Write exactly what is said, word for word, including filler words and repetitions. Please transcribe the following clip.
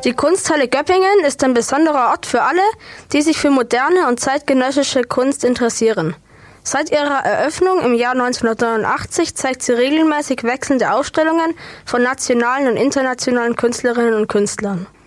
Die Kunsthalle Göppingen ist ein besonderer Ort für alle, die sich für moderne und zeitgenössische Kunst interessieren. Seit ihrer Eröffnung im Jahr neunzehnhundertneunundachtzig zeigt sie regelmäßig wechselnde Ausstellungen von nationalen und internationalen Künstlerinnen und Künstlern.